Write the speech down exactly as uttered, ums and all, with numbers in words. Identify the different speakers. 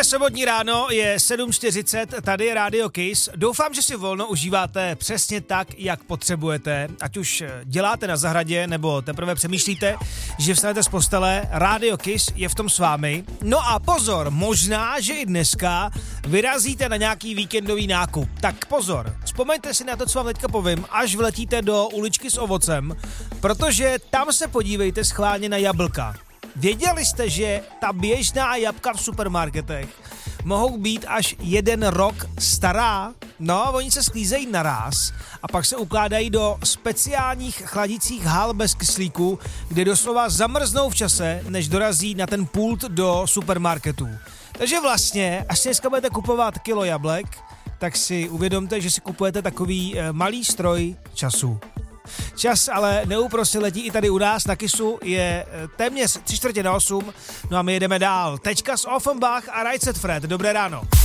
Speaker 1: Dobré sobotní ráno, je sedm čtyřicet, tady je Radio Kiss. Doufám, že si volno užíváte přesně tak, jak potřebujete. Ať už děláte na zahradě, nebo teprve přemýšlíte, že vstanete z postele, Radio Kiss je v tom s vámi. No a pozor, možná, že i dneska vyrazíte na nějaký víkendový nákup. Tak pozor, vzpomeňte si na to, co vám teďka povím, až vletíte do uličky s ovocem, protože tam se podívejte schválně na jablka. Věděli jste, že ta běžná jablka v supermarketech mohou být až jeden rok stará? No, oni se sklízejí naráz a pak se ukládají do speciálních chladicích hal bez kyslíku, kde doslova zamrznou v čase, než dorazí na ten pult do supermarketu. Takže vlastně, až si dneska budete kupovat kilo jablek, tak si uvědomte, že si kupujete takový e, malý stroj času. Čas ale neúprosně letí i tady u nás na Kissu, je téměř tři čtvrtě na osm, no a my jedeme dál. Tečka s Offenbach a Right Said Fred. Dobré ráno.